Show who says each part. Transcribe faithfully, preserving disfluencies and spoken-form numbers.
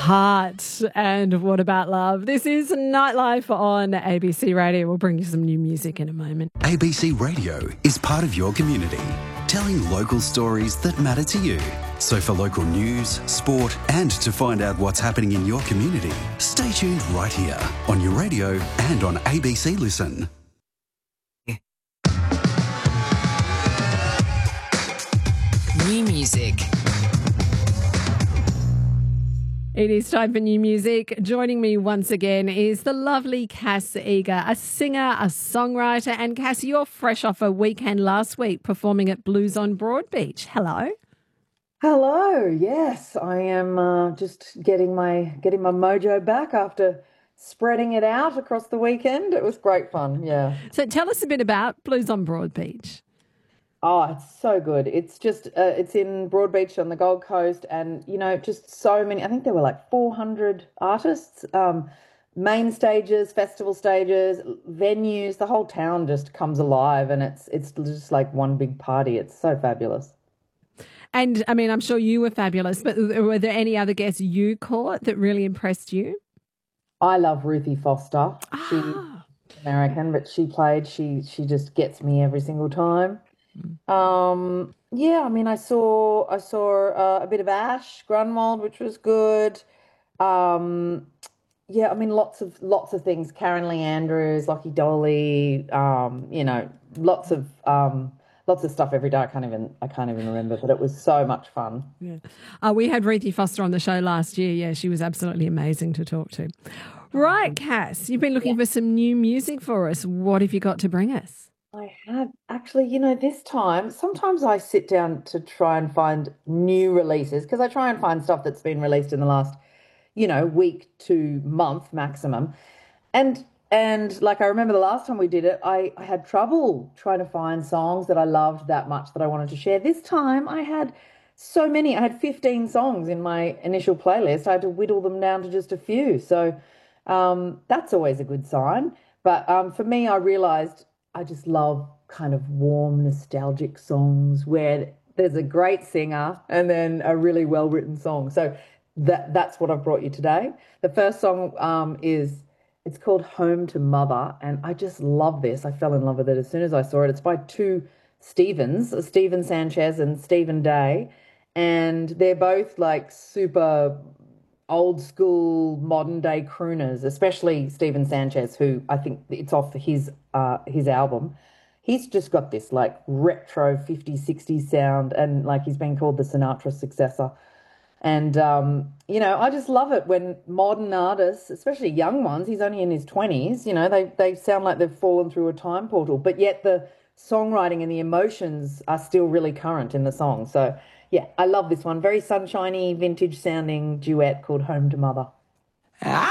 Speaker 1: Heart and What About Love. This is Nightlife on A B C Radio. We'll bring you some new music in a moment.
Speaker 2: A B C Radio is part of your community, telling local stories that matter to you. So for local news, sport and to find out what's happening in your community, stay tuned right here on your radio and on A B C Listen.
Speaker 3: New music.
Speaker 1: It is time for new music. Joining me once again is the lovely Cass Eager, a singer, a songwriter. And Cass, you're fresh off a weekend last week performing at Blues on Broadbeach. Hello.
Speaker 4: Hello. Yes, I am uh, just getting my getting my mojo back after spreading it out across the weekend. It was great fun. Yeah.
Speaker 1: So tell us a bit about Blues on Broadbeach.
Speaker 4: Oh, it's so good. It's just, uh, it's in Broadbeach on the Gold Coast and, you know, just so many, I think there were like four hundred artists, um, main stages, festival stages, venues, the whole town just comes alive and it's it's just like one big party. It's so fabulous.
Speaker 1: And, I mean, I'm sure you were fabulous, but were there any other guests you caught that really impressed you?
Speaker 4: I love Ruthie Foster.
Speaker 1: Ah.
Speaker 4: She's American, but she played, she she just gets me every single time. Um, yeah, I mean, I saw I saw uh, a bit of Ash Grunwald, which was good. Um, yeah, I mean, lots of lots of things. Karen Lee Andrews, Lockie Dolly. Um, you know, lots of um, lots of stuff every day. I can't even I can't even remember, but it was so much fun.
Speaker 1: Yeah, uh, we had Ruthie Foster on the show last year. Yeah, she was absolutely amazing to talk to. Right, Cass, you've been looking yeah. for some new music for us. What have you got to bring us?
Speaker 4: I have actually, you know, this time, sometimes I sit down to try and find new releases because I try and find stuff that's been released in the last, you know, week to month maximum. And, and like, I remember the last time we did it, I, I had trouble trying to find songs that I loved that much that I wanted to share. This time I had so many. I had fifteen songs in my initial playlist. I had to whittle them down to just a few. So um, that's always a good sign. But um, for me, I realised I just love kind of warm, nostalgic songs where there's a great singer and then a really well-written song. So that that's what I've brought you today. The first song um, is, it's called Home to Mother, and I just love this. I fell in love with it as soon as I saw it. It's by two Stevens, Stephen Sanchez and Stephen Day, and they're both like super old school, modern day crooners, especially Stephen Sanchez, who I think it's off his uh, his album. He's just got this like retro fifties, sixties sound, and like he's been called the Sinatra successor. And, um, you know, I just love it when modern artists, especially young ones, he's only in his twenties, you know, they, they sound like they've fallen through a time portal, but yet the songwriting and the emotions are still really current in the song. So, yeah, I love this one. Very sunshiny, vintage sounding duet called Home to Mother.